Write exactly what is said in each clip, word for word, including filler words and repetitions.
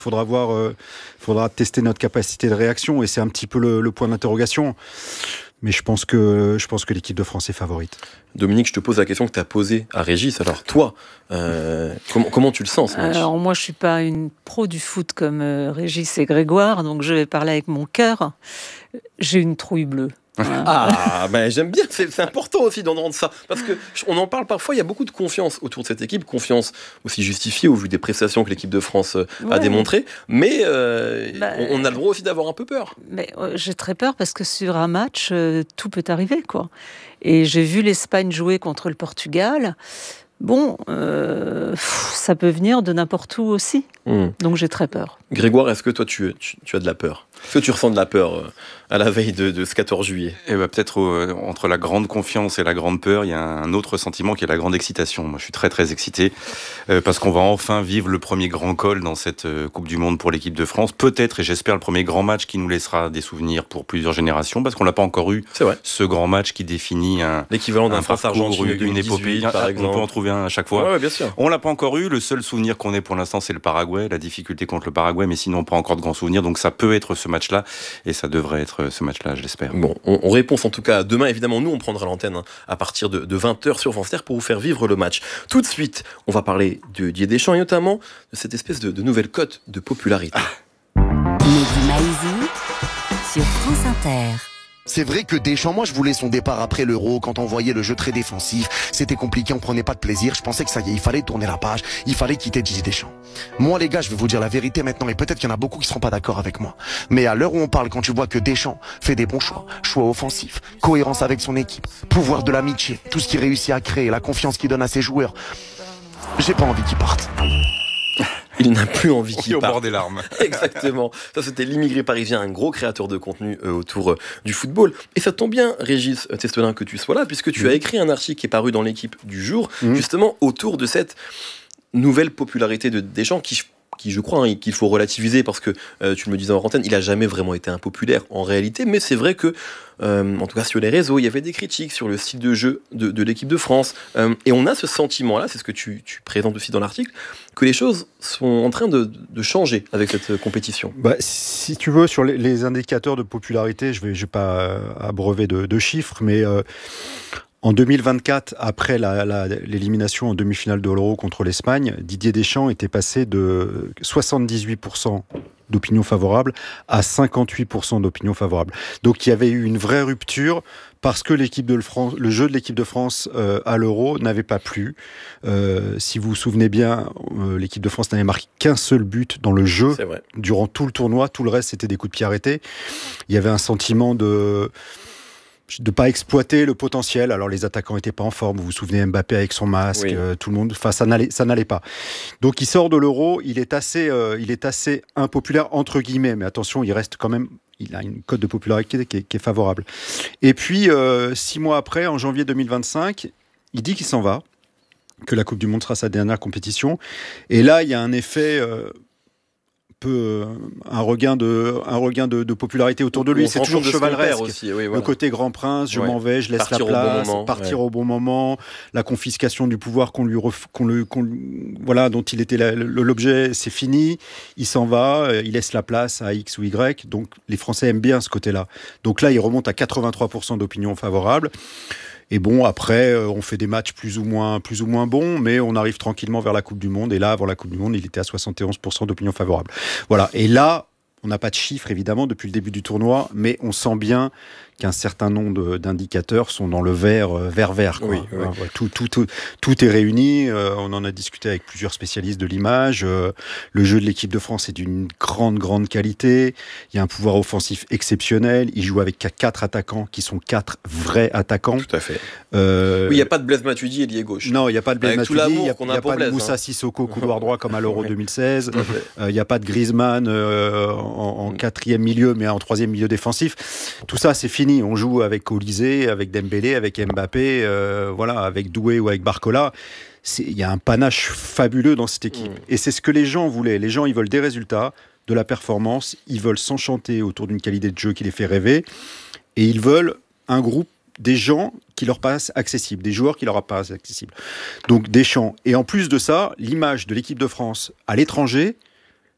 Faudra voir, euh, faudra tester notre capacité de réaction et c'est un petit peu le, le point d'interrogation. Mais je pense que je pense que l'équipe de France est favorite. Dominique, je te pose la question que tu as posée à Régis. Alors toi, euh, comment, comment tu le sens ce match ? Alors moi, je suis pas une pro du foot comme euh, Régis et Grégoire, donc je vais parler avec mon cœur. J'ai une trouille bleue. Voilà. Ah, ben j'aime bien, c'est, c'est important aussi d'entendre ça, parce que on en parle parfois, il y a beaucoup de confiance autour de cette équipe, confiance aussi justifiée au vu des prestations que l'équipe de France a ouais. démontrées, mais euh, bah, on, on a le droit aussi d'avoir un peu peur. Mais euh, j'ai très peur parce que sur un match, euh, tout peut arriver, quoi. Et j'ai vu l'Espagne jouer contre le Portugal. Bon, euh, ça peut venir de n'importe où aussi. Mmh. Donc j'ai très peur. Grégoire, est-ce que toi tu, tu, tu as de la peur ? Est-ce que tu ressens de la peur euh, à la veille de, de ce quatorze juillet ? Eh ben, peut-être euh, entre la grande confiance et la grande peur, il y a un autre sentiment qui est la grande excitation. Moi je suis très très excité euh, parce qu'on va enfin vivre le premier grand col dans cette euh, Coupe du Monde pour l'équipe de France. Peut-être, et j'espère, le premier grand match qui nous laissera des souvenirs pour plusieurs générations, parce qu'on n'a pas encore eu C'est vrai. ce grand match qui définit un, l'équivalent d'un un France-Argentine parcours, une épopée. par exemple. On peut en trouver un à chaque fois. Ouais, ouais, bien sûr. On l'a pas encore eu. Le seul souvenir qu'on ait pour l'instant, c'est le Paraguay, la difficulté contre le Paraguay, mais sinon pas encore de grands souvenirs. Donc ça peut être ce match-là, et ça devrait être ce match-là, je l'espère. Bon, on, on répond en tout cas demain. Évidemment, nous on prendra l'antenne hein, à partir de, de vingt heures sur France Inter pour vous faire vivre le match. Tout de suite, on va parler de Didier Deschamps et notamment de cette espèce de, de nouvelle cote de popularité. Mehdi Maizi sur France Inter. C'est vrai que Deschamps, moi je voulais son départ après l'Euro, quand on voyait le jeu très défensif, c'était compliqué, on prenait pas de plaisir, je pensais que ça y est, il fallait tourner la page, il fallait quitter Didier Deschamps. Moi les gars, je vais vous dire la vérité maintenant, et peut-être qu'il y en a beaucoup qui seront pas d'accord avec moi, mais à l'heure où on parle, quand tu vois que Deschamps fait des bons choix, choix offensifs, cohérence avec son équipe, pouvoir de l'amitié, tout ce qu'il réussit à créer, la confiance qu'il donne à ses joueurs, j'ai pas envie qu'il parte. Il n'a plus envie qu'il parte. Au bord des larmes. Exactement. Ça, c'était l'immigré parisien, un gros créateur de contenu euh, autour euh, du football. Et ça tombe bien, Régis Testolin, que tu sois là, puisque tu mmh. as écrit un article qui est paru dans l'Équipe du jour, mmh. justement autour de cette nouvelle popularité de Deschamps qui... qui je crois hein, qu'il faut relativiser parce que euh, tu me le disais en antenne, il a jamais vraiment été impopulaire en réalité, mais c'est vrai que euh, en tout cas sur les réseaux, il y avait des critiques sur le style de jeu de, de l'équipe de France euh, et on a ce sentiment-là, c'est ce que tu, tu présentes aussi dans l'article, que les choses sont en train de, de changer avec cette compétition. Bah, si tu veux, sur les, les indicateurs de popularité, je vais, je vais pas euh, abreuver de, de chiffres, mais euh, en deux mille vingt-quatre, après la, la, l'élimination en demi-finale de l'Euro contre l'Espagne, Didier Deschamps était passé de soixante-dix-huit pour cent d'opinion favorable à cinquante-huit pour cent d'opinion favorable. Donc il y avait eu une vraie rupture parce que l'équipe de France, le jeu de l'équipe de France euh, à l'Euro n'avait pas plu. Euh, si vous vous souvenez bien, euh, l'équipe de France n'avait marqué qu'un seul but dans le jeu durant tout le tournoi. Tout le reste, c'était des coups de pied arrêtés. Il y avait un sentiment de... de pas exploiter le potentiel. Alors les attaquants étaient pas en forme. Vous vous souvenez Mbappé avec son masque, oui. euh, tout le monde. Enfin, ça n'allait, ça n'allait pas. Donc il sort de l'Euro. Il est assez, euh, il est assez impopulaire entre guillemets. Mais attention, il reste quand même. Il a une cote de popularité qui est, qui est favorable. Et puis euh, six mois après, en janvier deux mille vingt-cinq, il dit qu'il s'en va, que la Coupe du Monde sera sa dernière compétition. Et là, il y a un effet. Euh, peu un regain de un regain de, de popularité autour de lui. On c'est toujours chevaleresque aussi, oui, voilà. Le côté grand prince, je ouais. m'en vais, je laisse partir la place, au bon moment, partir ouais. au bon moment, la confiscation du pouvoir qu'on lui ref, qu'on le qu'on, voilà dont il était la, l'objet, c'est fini, il s'en va, il laisse la place à X ou Y. Donc les Français aiment bien ce côté-là. Donc là, il remonte à quatre-vingt-trois pour cent d'opinion favorable. Et bon, après, on fait des matchs plus ou moins, plus ou moins bons, mais on arrive tranquillement vers la Coupe du Monde. Et là, avant la Coupe du Monde, il était à soixante et onze pour cent d'opinion favorable. Voilà. Et là, on n'a pas de chiffres, évidemment, depuis le début du tournoi, mais on sent bien qu'un certain nombre d'indicateurs sont dans le vert, euh, vert vert. Quoi. Oui, oui. Ouais, tout, tout, tout, tout est réuni. Euh, on en a discuté avec plusieurs spécialistes de l'image. Euh, le jeu de l'équipe de France est d'une grande, grande qualité. Il y a un pouvoir offensif exceptionnel. Il joue avec quatre attaquants qui sont quatre vrais attaquants. Tout à fait. Euh... Oui, il n'y a pas de Blaise Matuidi ailier gauche. Non, il n'y a pas de Blaise Matuidi. Il n'y a, a, a pas Blaise, de Moussa hein. Sissoko couloir droit comme à l'Euro deux mille seize. Il n'y a pas de Griezmann euh, en, en quatrième milieu, mais en troisième milieu défensif. Tout ça, c'est fini. On joue avec Olysée, avec Dembélé, avec Mbappé, euh, voilà, avec Doué ou avec Barcola. Il y a un panache fabuleux dans cette équipe. Mmh. Et c'est ce que les gens voulaient. Les gens, ils veulent des résultats, de la performance. Ils veulent s'enchanter autour d'une qualité de jeu qui les fait rêver. Et ils veulent un groupe, des gens qui leur paraissent accessibles, des joueurs qui leur paraissent accessibles. Donc Deschamps. Et en plus de ça, l'image de l'équipe de France à l'étranger,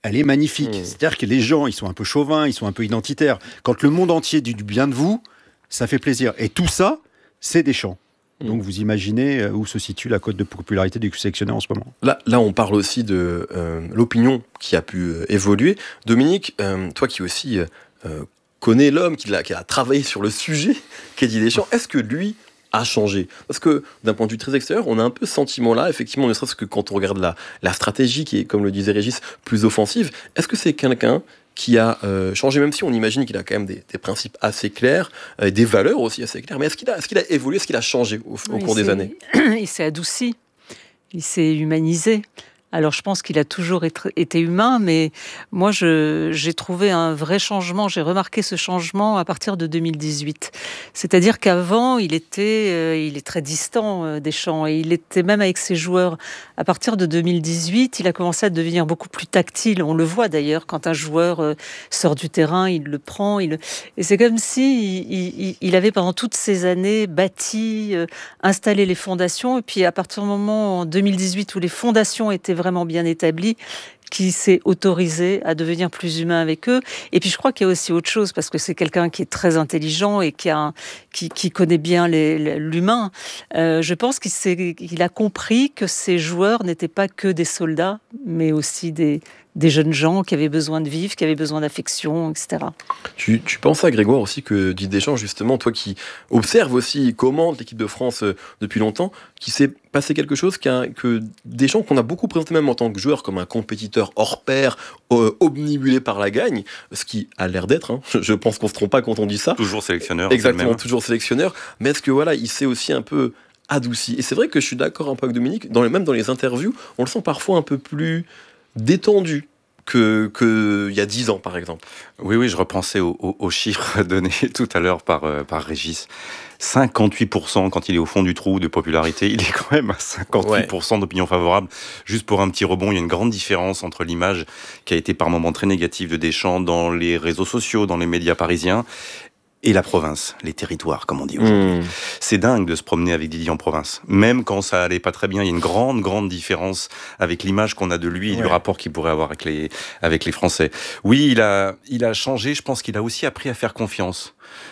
elle est magnifique. Mmh. C'est-à-dire que les gens, ils sont un peu chauvins, ils sont un peu identitaires. Quand le monde entier dit du bien de vous, ça fait plaisir. Et tout ça, c'est Deschamps. Mmh. Donc vous imaginez où se situe la cote de popularité du sélectionneur en ce moment. Là, là on parle aussi de euh, l'opinion qui a pu euh, évoluer. Dominique, euh, toi qui aussi euh, connais l'homme, qui a, qui a travaillé sur le sujet, qu'est Didier Deschamps, est-ce que lui a changé? Parce que d'un point de vue très extérieur, on a un peu ce sentiment-là, effectivement, ne serait-ce que quand on regarde la, la stratégie qui est, comme le disait Régis, plus offensive. Est-ce que c'est quelqu'un qui a euh, changé, même si on imagine qu'il a quand même des, des principes assez clairs, euh, des valeurs aussi assez claires, mais est-ce qu'il a, est-ce qu'il a évolué, est-ce qu'il a changé au, au cours des années? Il s'est adouci, il s'est humanisé. Alors je pense qu'il a toujours été humain, mais moi je, j'ai trouvé un vrai changement, j'ai remarqué ce changement à partir de deux mille dix-huit. C'est-à-dire qu'avant, il était, euh, il est très distant euh, Deschamps, et il était même avec ses joueurs. À partir de deux mille dix-huit, il a commencé à devenir beaucoup plus tactile. On le voit d'ailleurs, quand un joueur euh, sort du terrain, il le prend. Il... Et c'est comme si il, il, il avait pendant toutes ces années bâti, euh, installé les fondations, et puis à partir du moment en deux mille dix-huit où les fondations étaient vraiment bien établi, qui s'est autorisé à devenir plus humain avec eux. Et puis je crois qu'il y a aussi autre chose, parce que c'est quelqu'un qui est très intelligent et qui, a un, qui, qui connaît bien les, l'humain. Euh, je pense qu'il, s'est, qu'il a compris que ces joueurs n'étaient pas que des soldats, mais aussi des, des jeunes gens qui avaient besoin de vivre, qui avaient besoin d'affection, et cetera. Tu, tu penses à Grégoire aussi que Didier Deschamps, justement, toi qui observes aussi, commente l'équipe de France euh, depuis longtemps, qui s'est passé quelque chose qu'un, que Deschamps, qu'on a beaucoup présenté même en tant que joueur, comme un compétiteur hors pair, euh, obnubilé par la gagne, ce qui a l'air d'être, hein. je, je pense qu'on se trompe pas quand on dit ça. Toujours sélectionneur. Exactement, toujours sélectionneur, mais est-ce que voilà, il s'est aussi un peu adouci? Et c'est vrai que je suis d'accord un peu avec Dominique, dans les, même dans les interviews, on le sent parfois un peu plus détendu que que il y a dix ans par exemple. Oui oui, je repensais aux, aux, aux chiffres donnés tout à l'heure par euh, par Régis. cinquante-huit pour cent quand il est au fond du trou de popularité, il est quand même à cinquante-huit pour cent ouais. d'opinion favorable. Juste pour un petit rebond, il y a une grande différence entre l'image qui a été par moments très négative de Deschamps dans les réseaux sociaux, dans les médias parisiens, et la province, les territoires, comme on dit aujourd'hui. Mmh. C'est dingue de se promener avec Didier en province. Même quand ça allait pas très bien, il y a une grande, grande différence avec l'image qu'on a de lui et ouais. du rapport qu'il pourrait avoir avec les, avec les Français. Oui, il a, il a changé. Je pense qu'il a aussi appris à faire confiance.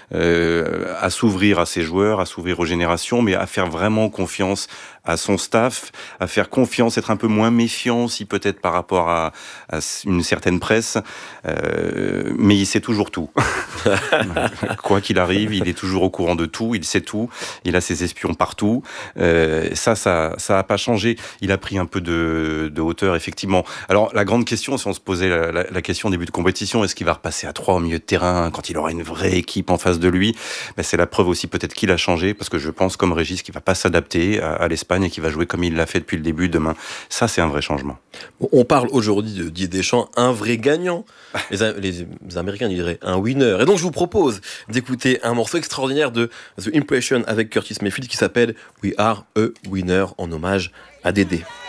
Euh, à s'ouvrir à ses joueurs, à s'ouvrir aux générations, mais à faire vraiment confiance à son staff, à faire confiance, être un peu moins méfiant aussi peut-être par rapport à, à une certaine presse, euh, mais il sait toujours tout. Quoi qu'il arrive, il est toujours au courant de tout, il sait tout, il a ses espions partout. Euh, ça, ça, ça a pas changé. Il a pris un peu de, de hauteur, effectivement. Alors, la grande question, si on se posait la, la, la question au début de compétition, est-ce qu'il va repasser à trois au milieu de terrain quand il aura une vraie équipe en face de lui? Ben, c'est la preuve aussi peut-être qu'il a changé, parce que je pense, comme Régis, qu'il va pas s'adapter à, à l'Espagne et qu'il va jouer comme il l'a fait depuis le début demain. Ça, c'est un vrai changement. On parle aujourd'hui de Didier Deschamps, un vrai gagnant. Les, les, les Américains diraient un winner. Et donc, je vous propose d'écouter un morceau extraordinaire de The Impression avec Curtis Mayfield qui s'appelle We Are a Winner, en hommage à Dédé.